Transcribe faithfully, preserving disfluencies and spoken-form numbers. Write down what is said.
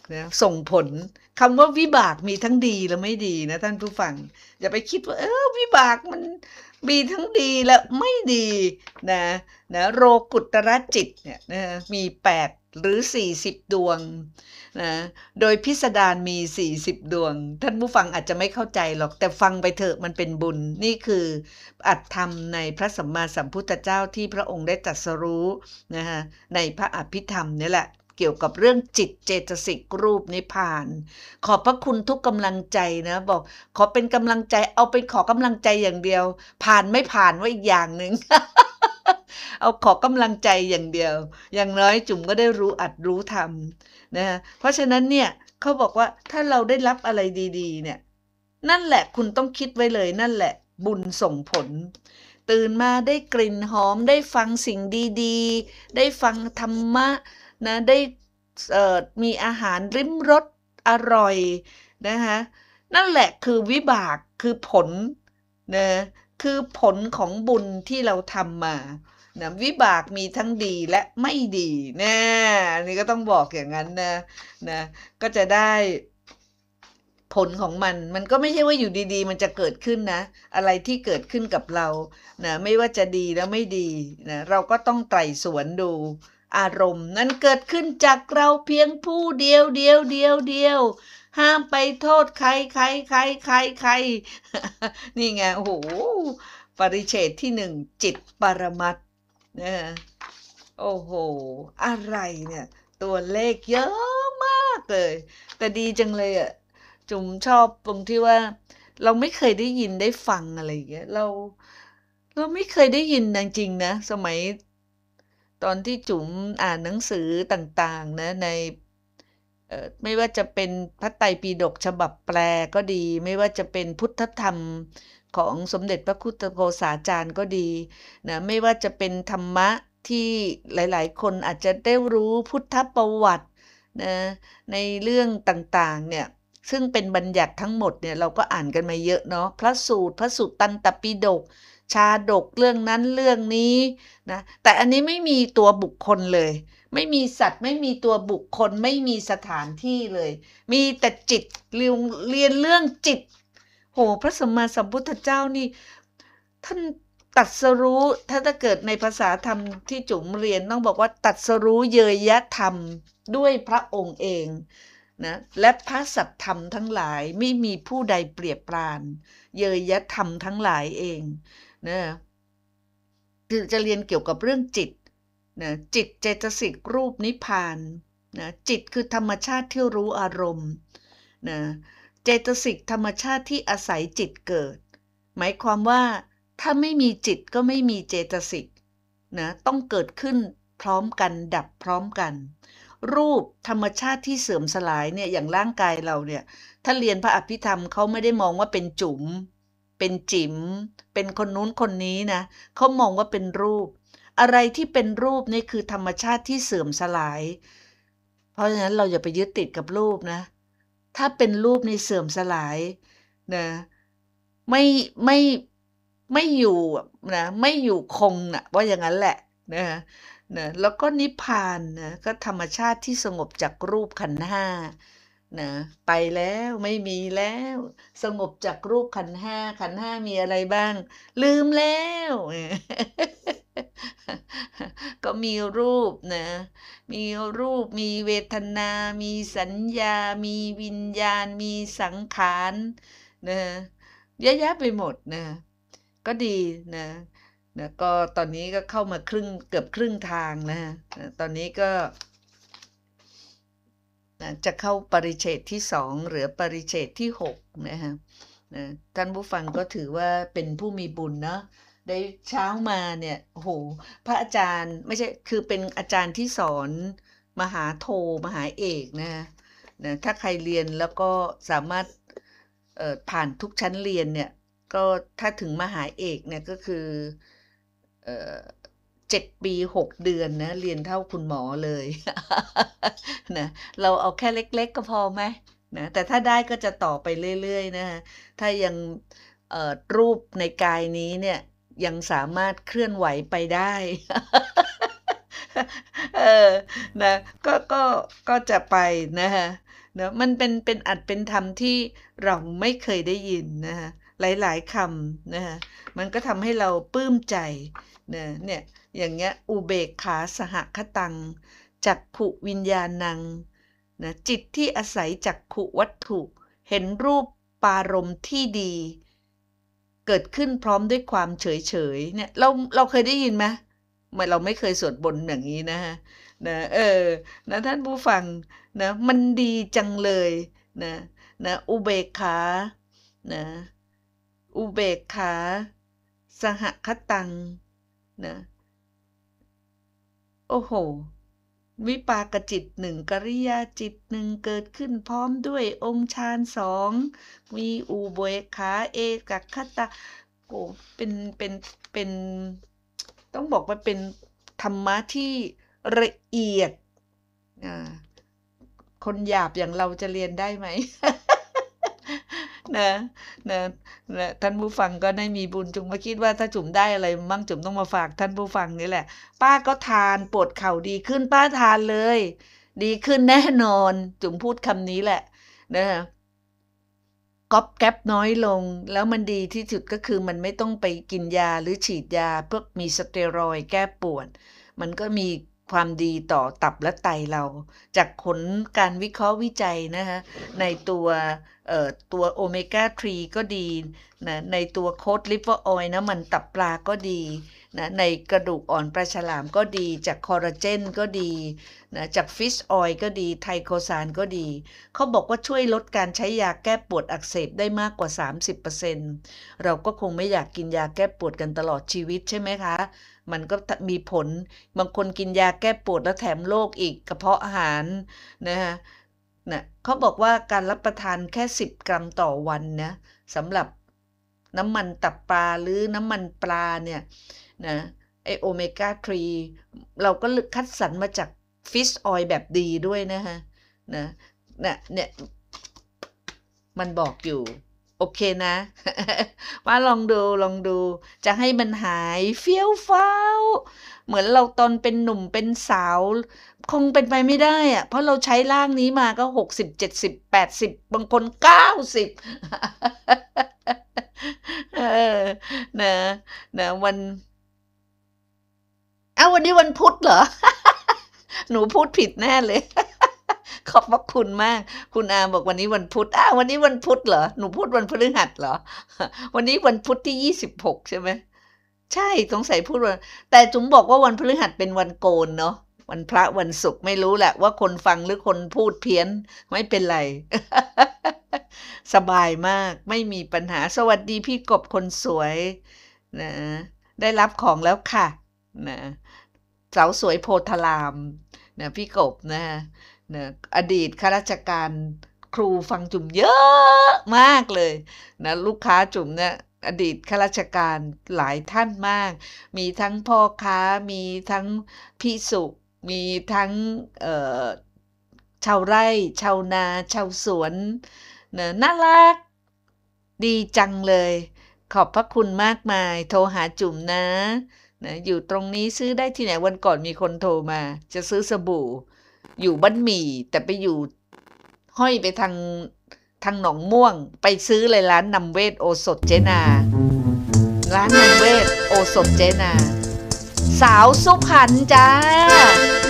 นะส่งผลคำว่าวิบากมีทั้งดีและไม่ดีนะท่านผู้ฟังอย่าไปคิดว่าเออวิบากมันมีทั้งดีและไม่ดีนะนะโรกุตรจิตเนี่ยนะมีแปดหรือสี่สิบดวงนะโดยพิสดารมีสี่สิบดวงท่านผู้ฟังอาจจะไม่เข้าใจหรอกแต่ฟังไปเถอะมันเป็นบุญนี่คืออัตธรรมในพระสัมมาสัมพุทธเจ้าที่พระองค์ได้ตรัสรู้นะฮะในพระอภิธรรมนี่แหละเกี่ยวกับเรื่องจิตเจตสิกรูปนิพพานขอบพระคุณทุกกำลังใจนะบอกขอเป็นกำลังใจเอาเป็นขอกำลังใจอย่างเดียวผ่านไม่ผ่านว่าอีกอย่างหนึ่ง เอาขอกำลังใจอย่างเดียวอย่างน้อยจุ๋มก็ได้รู้อัดรู้ทำนะเพราะฉะนั้นเนี่ยเขาบอกว่าถ้าเราได้รับอะไรดีๆเนี่ยนั่นแหละคุณต้องคิดไว้เลยนั่นแหละบุญส่งผลตื่นมาได้กลิ่นหอมได้ฟังสิ่งดีๆได้ฟังธรรมะนะได้เอ่อมีอาหารริมรสอร่อยนะคะนั่นแหละคือวิบากคือผลนะคือผลของบุญที่เราทำมานะวิบากมีทั้งดีและไม่ดีนะนี่ก็ต้องบอกอย่างนั้นนะนะก็จะได้ผลของมันมันก็ไม่ใช่ว่าอยู่ดีๆมันจะเกิดขึ้นนะอะไรที่เกิดขึ้นกับเรานะไม่ว่าจะดีแล้วไม่ดีนะเราก็ต้องไตร่สวนดูอารมณ์นั้นเกิดขึ้นจากเราเพียงผู้เดียวเดียวเดียวเดียวห้ามไปโทษใครใครใครใครใคร นี่ไงโอ้โหปริเฉดที่หนึ่งจิตปรมัตถ์นะโอ้โหอะไรเนี่ยตัวเลขเยอะมากเลยแต่ดีจังเลยอ่ะจุ๋มชอบตรงที่ว่าเราไม่เคยได้ยินได้ฟังอะไรอย่างเงี้ยเราเราไม่เคยได้ยินจริงๆนะสมัยตอนที่จุ๋มอ่านหนังสือต่างๆนะในเอ่อไม่ว่าจะเป็นพระไตรปิฎกฉบับแปลก็ดีไม่ว่าจะเป็นพุทธธรรมของสมเด็จพระพุทธโฆษาจารย์ก็ดีนะไม่ว่าจะเป็นธรรมะที่หลายๆคนอาจจะได้รู้พุทธประวัตินะในเรื่องต่างๆเนี่ยซึ่งเป็นบัญญัติทั้งหมดเนี่ยเราก็อ่านกันมาเยอะเนาะพระสูตรพระสุตตันตปิฎกชาดกเรื่องนั้นเรื่องนี้นะแต่อันนี้ไม่มีตัวบุคคลเลยไม่มีสัตว์ไม่มีตัวบุคคลไม่มีสถานที่เลยมีแต่จิตเรียนเรียนเรื่องจิตโหพระสัมมาสัมพุทธเจ้านี่ท่านตรัสรู้ถ้าถ้าเกิดในภาษาธรรมที่จุ๋มเรียนต้องบอกว่าตรัสรู้เยยธรรมด้วยพระองค์เองนะและพระสัทธรรมทั้งหลายไม่มีผู้ใดเปรียบปรานเยยธรรมทั้งหลายเองนะคือจะเรียนเกี่ยวกับเรื่องจิตนะจิตเจตสิกรูปนิพพานนะจิตคือธรรมชาติที่รู้อารมณ์นะเจตสิกธรรมชาติที่อาศัยจิตเกิดหมายความว่าถ้าไม่มีจิตก็ไม่มีเจตสิกนะต้องเกิดขึ้นพร้อมกันดับพร้อมกันรูปธรรมชาติที่เสื่อมสลายเนี่ยอย่างร่างกายเราเนี่ยถ้าเรียนพระอภิธรรมเขาไม่ได้มองว่าเป็นจุ๋มเป็นจิ๋มเป็นคนนู้นคนนี้นะเขามองว่าเป็นรูปอะไรที่เป็นรูปนี่คือธรรมชาติที่เสื่อมสลายเพราะฉะนั้นเราอย่าไปยึดติดกับรูปนะถ้าเป็นรูปในเสื่อมสลายนะไม่ไม่ไม่อยู่นะไม่อยู่คงนะว่าอย่างนั้นแหละนะนะแล้วก็นิพพานนะก็ธรรมชาติที่สงบจากรูปขันธ์ห้านะไปแล้วไม่มีแล้วสงบจากรูปขันธ์ห้าขันธ์ห้ามีอะไรบ้างลืมแล้วก็มีรูปนะมีรูปมีเวทนามีสัญญามีวิญญาณมีสังขารนะเยอะแยะไปหมดนะก็ดีนะนะก็ตอนนี้ก็เข้ามาครึ่งเกือบครึ่งทางนะนะตอนนี้ก็นะจะเข้าปริเฉดที่สองหรือปริเฉดที่หกนะฮะนะท่านผู้ฟังก็ถือว่าเป็นผู้มีบุญเนาะได้เช้ามาเนี่ยโอ้โหพระอาจารย์ไม่ใช่คือเป็นอาจารย์ที่สอนมหาโทมหาเอกนะฮะนะถ้าใครเรียนแล้วก็สามารถเอ่อผ่านทุกชั้นเรียนเนี่ยก็ถ้าถึงมหาเอกเนี่ยก็คือเอ่อเจ็ดปีหกเดือนนะเรียนเท่าคุณหมอเลย นะเราเอาแค่เล็กๆก็พอไหมนะแต่ถ้าได้ก็จะต่อไปเรื่อยๆนะถ้ายังเอ่อรูปในกายนี้เนี่ยยังสามารถเคลื่อนไหวไปได้ เออนะก็ก็ก็จะไปนะคะเนาะมันเป็นเป็นอัดเป็นธรรมที่เราไม่เคยได้ยินนะคะหลายๆคำนะคะมันก็ทำให้เราปลื้มใจนะเนี่ยอย่างเงี้ยอุเบกขาสหคตังจักขุวิญญาณังนะจิตที่อาศัยจักขุวัตถุเห็นรูปปารมณ์ที่ดีเกิดขึ้นพร้อมด้วยความเฉยเฉยเนี่ยเราเราเคยได้ยินไหมไม่เราไม่เคยสวดบนอย่างนี้นะฮะนะเออนะท่านผู้ฟังนะมันดีจังเลยนะนะอุเบกขานะอุเบกขาสหคตังนะโอ้โหวิปากจิตหนึ่งกริยาจิตหนึ่งเกิดขึ้นพร้อมด้วยองค์ฌานสองมีอุเบกขาเอกคตาโอ้เป็นเป็นเป็นต้องบอกว่าเป็นธรรมะที่ละเอียดอ่าคนหยาบอย่างเราจะเรียนได้ไหม นะนะนะท่านผู้ฟังก็ได้มีบุญจุ๋มมาคิดว่าถ้าจุ๋มได้อะไรมั่งจุ๋มต้องมาฝากท่านผู้ฟังนี่แหละ ป้าก็ทานปวดเข่าดีขึ้นป้าทานเลย ดีขึ้นแน่นอน จุ๋มพูดคำนี้แหละนะคะก๊อบแก๊บน้อยลงแล้วมันดีที่สุดก็คือมันไม่ต้องไปกินยาหรือฉีดยาเพื่อมีสเตียรอยด์แก้ปวดมันก็มีความดีต่อตับและไตเราจากผลการวิเคราะห์วิจัยนะคะในตัวเอ่อตัวโอเมก้าสามก็ดีนะในตัวโคดลิเวอร์ออยล์น้ำมันตับปลาก็ดีนะในกระดูกอ่อนปลาฉลามก็ดีจากคอลลาเจนก็ดีนะจากฟิชออยล์ก็ดีไทโคซานก็ดีเขาบอกว่าช่วยลดการใช้ยาแก้ปวดอักเสบได้มากกว่า สามสิบเปอร์เซ็นต์ เราก็คงไม่อยากกินยาแก้ปวดกันตลอดชีวิตใช่ไหมคะมันก็มีผลบางคนกินยาแก้ปวดแล้วแถมโรคอีกกระเพาะอาหารนะคะนะเขาบอกว่าการรับประทานแค่สิบกรัมต่อวันนะสำหรับน้ำมันตับปลาหรือน้ำมันปลาเนี่ยนะไอโอเมก้าสามเราก็คัดสรรมาจากฟิชออยล์แบบดีด้วยนะคะนะนะเนี่ยมันบอกอยู่โอเคนะว่าลองดูลองดูจะให้มันหายเฟี้ยวฟ้าวเหมือนเราตอนเป็นหนุ่มเป็นสาวคงเป็นไปไม่ได้อะเพราะเราใช้ร่างนี้มาก็หกสิบเจ็ดสิบแปดสิบบางคนเก้าสิบเออนะนะวันอ้าววันนี้วันพุธเหรอ หนูพูดผิดแน่เลย ขอบพระคุณมากคุณอาบอกวันนี้วันพุธอ้าววันนี้วันพุธเหรอหนูพูดวันพฤหัสเหรอ วันนี้วันพุธที่ยี่สิบหกใช่ไหมใช่สงสัยพูดวันแต่จุ๋มบอกว่าวันพฤหัสเป็นวันโกนเนาะวันพระวันศุกร์ไม่รู้แหละว่าคนฟังหรือคนพูดเพี้ยนไม่เป็นไร สบายมากไม่มีปัญหาสวัสดีพี่กบคนสวยนะได้รับของแล้วค่ะนะสาวสวยโพธารามนะพี่กบนะนะอดีตข้าราชการครูฟังจุ๋มเยอะมากเลยนะลูกค้าจุ๋มเนี่ยอดีตข้าราชการหลายท่านมากมีทั้งพ่อค้ามีทั้งพิสุมีทั้งเอ่อชาวไร่ชาวนาชาวสวนนะน่ารักดีจังเลยขอบพระคุณมากมายโทรหาจุ๋มนะนะอยู่ตรงนี้ซื้อได้ที่ไหนวันก่อนมีคนโทรมาจะซื้อสบู่อยู่บ้านหมี่แต่ไปอยู่ห้อยไปทางทางหนองม่วงไปซื้อเลยร้านนำเวทโอสถเจนาร้านนำเวทโอสถเจนาสาวสุพรรณจ้า